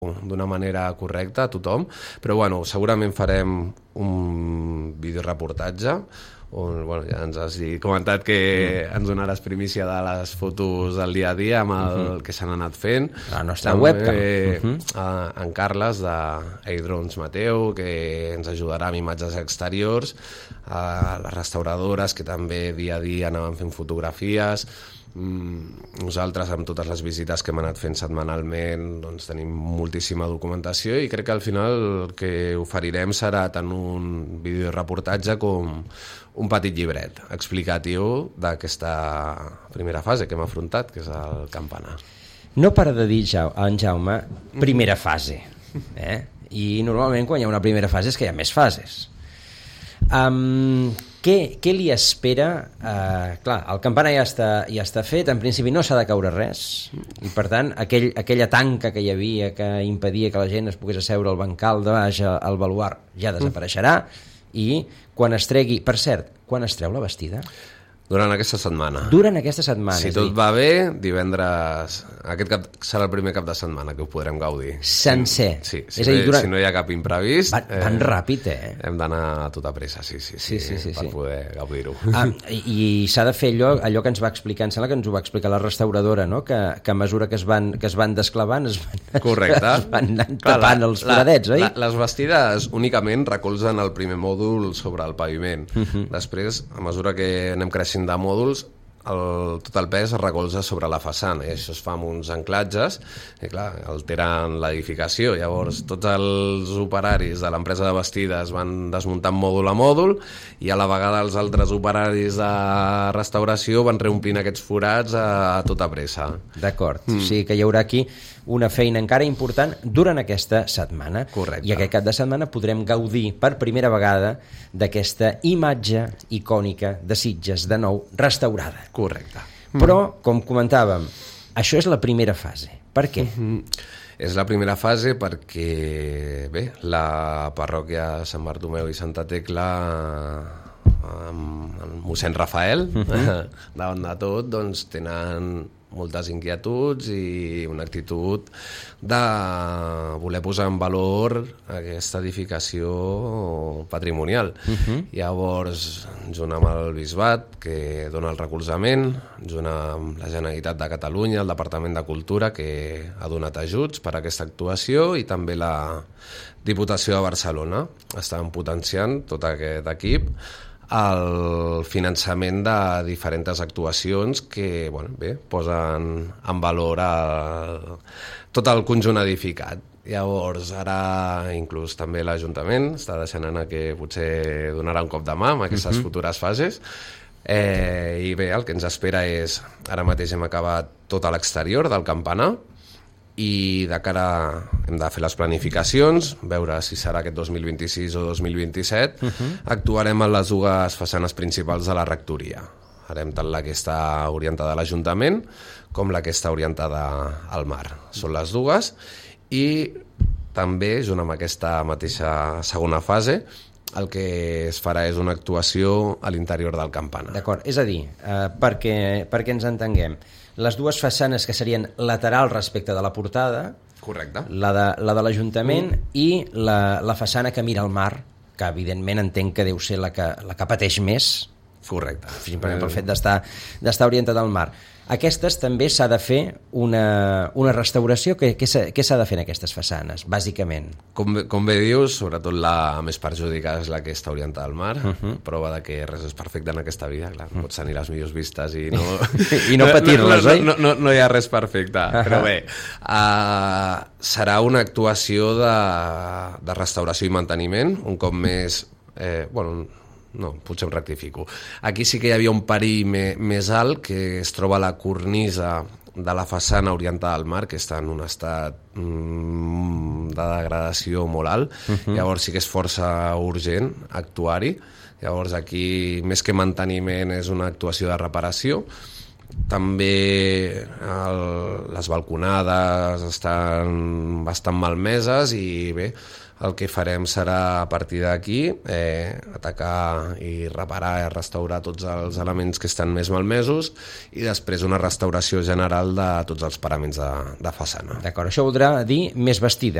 d'una manera correcta a tothom, però bueno, segurament farem un videoreportatge on ja ens has comentat que ens donaràs primícia de les fotos del dia a dia amb el que s'han anat fent. La nostra webcam. En Carles de Aidrons Mateu, que ens ajudarà amb imatges exteriors, les restauradores que també dia a dia anaven fent fotografies. Nosaltres amb totes les visites que hem anat fent setmanalment doncs tenim moltíssima documentació i crec que al final el que oferirem serà tant un videoreportatge com un petit llibret explicatiu d'aquesta primera fase que hem afrontat, que és el campanar. No para de dir en Jaume primera fase, i normalment quan hi ha una primera fase és que hi ha més fases. Què li espera? Clar, el campanar ja està fet, en principi no s'ha de caure res, i per tant aquella tanca que hi havia que impedia que la gent es pogués asseure al bancal de baix al baluard ja desapareixerà, i quan es tregui... Per cert, quan es treu la Bastida? Durant aquesta setmana. Durant aquesta setmana. Si tot va bé, divendres... Aquest serà el primer cap de setmana que ho podrem gaudir. Sencer. Sí, si no hi ha cap imprevist... Van ràpid, Hem d'anar a tota pressa, sí, per poder gaudir-ho. I s'ha de fer allò que ens va explicar, em sembla que ens ho va explicar la restauradora, no? Que a mesura que es van desclavant es van tapant els foradets, oi? Les bastides únicament recolzen el primer mòdul sobre el paviment. Després, a mesura que anem creixent de mòduls, tot el pes es recolza sobre la façana i això es fa amb uns anclatges i clar, alteren l'edificació. Llavors tots els operaris de l'empresa de bastides van desmuntant mòdul a mòdul i a la vegada els altres operaris de restauració van reomplint aquests forats a tota pressa. D'acord, o sigui que hi haurà aquí una feina encara important durant aquesta setmana. Correcte. I aquest cap de setmana podrem gaudir per primera vegada d'aquesta imatge icònica de Sitges de nou restaurada. Correcte. Però, com comentàvem, això és la primera fase. Per què? És la primera fase perquè, bé, la parròquia Sant Bartomeu i Santa Tecla amb el mossèn Rafael, davant de tot, doncs tenen moltes inquietuds i una actitud de voler posar en valor aquesta edificació patrimonial. Llavors, junt amb el Bisbat, que dona el recolzament, junt amb la Generalitat de Catalunya, el Departament de Cultura, que ha donat ajuts per a aquesta actuació, i també la Diputació de Barcelona estan potenciant tot aquest equip el finançament de diferents actuacions que posen en valor tot el conjunt edificat. Llavors, ara inclús també l'Ajuntament està deixant anar que potser donarà un cop de mà amb aquestes futures fases. I bé, el que ens espera és, ara mateix hem acabat tot a l'exterior del campanar, i de cara hem de fer les planificacions, veure si serà aquest 2026 o 2027. Actuarem en les dues façanes principals de la rectoria. Farem tant la que està orientada a l'Ajuntament com la que està orientada al mar. Són les dues, i també, junt amb aquesta mateixa segona fase, el que es farà és una actuació a l'interior del campanar. D'acord, és a dir, perquè ens entenguem, les dues façanes que serien laterals respecte de la portada, correcte, la de l'Ajuntament i la façana que mira al mar, que evidentment entenc que deu ser la que pateix més, correcte, simplement pel fet d'estar orientat al mar. Aquestes també s'ha de fer una restauració. Què s'ha de fer en aquestes façanes, bàsicament? Com bé dius, sobretot la més perjudicada és la que està orientada al mar. Prova de que res és perfecte en aquesta vida. Clar, pots tenir les millors vistes i no... I no patir-les, oi? No hi ha res perfecte, però bé. Serà una actuació de restauració i manteniment, un cop més... No, potser em rectifico. Aquí sí que hi havia un perill més alt, que es troba a la cornisa de la façana orientada al mar, que està en un estat de degradació molt alt. Llavors sí que és força urgent actuar-hi. Llavors aquí, més que manteniment, és una actuació de reparació. també les balconades estan bastant malmeses i bé, el que farem serà a partir d'aquí atacar i reparar i restaurar tots els elements que estan més malmesos i després una restauració general de tots els paraments de façana. D'acord, això voldrà dir més bastida.